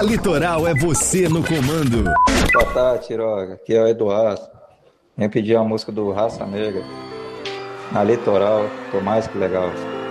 Litoral é você no comando. Boa tarde, Tiroga. Aqui é o Eduardo. Vem pedir a música do Raça Negra. Na Litoral, tô mais que legal.